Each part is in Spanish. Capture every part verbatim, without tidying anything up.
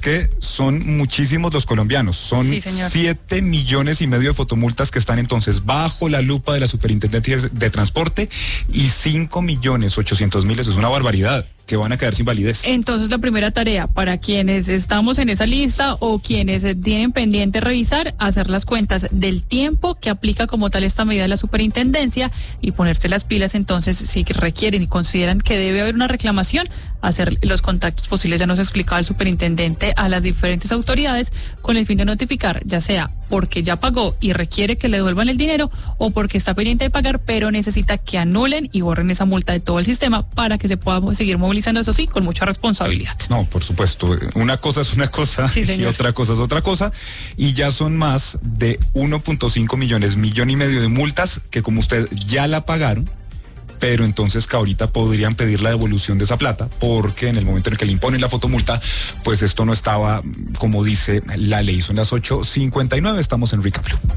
que son muchísimos los colombianos. Son Sí, señor. siete millones y medio de fotomultas que están entonces bajo la lupa de la Superintendencia de Transporte y cinco millones ochocientos mil, eso es una barbaridad, que van a quedar sin validez. Entonces, la primera tarea para quienes estamos en esa lista o quienes tienen pendiente revisar, hacer las cuentas del tiempo que aplica como tal esta medida de la superintendencia y ponerse las pilas. Entonces, si requieren y consideran que debe haber una reclamación, hacer los contactos posibles. Ya nos explicaba el superintendente a las diferentes autoridades con el fin de notificar, ya sea porque ya pagó y requiere que le devuelvan el dinero o porque está pendiente de pagar, pero necesita que anulen y borren esa multa de todo el sistema para que se pueda seguir movilizando, eso sí, con mucha responsabilidad. No, por supuesto. Una cosa es una cosa Sí, y otra cosa es otra cosa. Y ya son más de uno punto cinco millones, millón y medio de multas que, como usted ya la pagaron, pero entonces que ahorita podrían pedir la devolución de esa plata, porque en el momento en el que le imponen la fotomulta, pues esto no estaba como dice la ley. Son las ocho cincuenta y nueve, estamos en Recap Blue.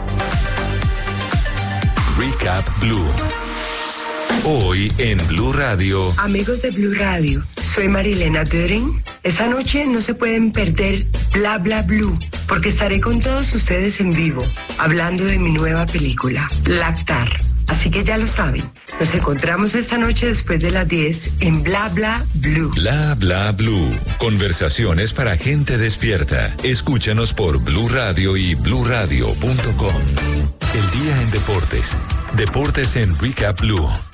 Recap Blue. Hoy en Blue Radio. Amigos de Blue Radio, soy Marilena Döring. Esta noche no se pueden perder Bla Bla Blue, porque estaré con todos ustedes en vivo, hablando de mi nueva película, Lactar. Así que ya lo saben, nos encontramos esta noche después de las diez en Bla Bla Blue. Bla Bla Blue. Conversaciones para gente despierta. Escúchanos por Blue Radio y blue radio punto com. El día en deportes. Deportes en Recap Blue.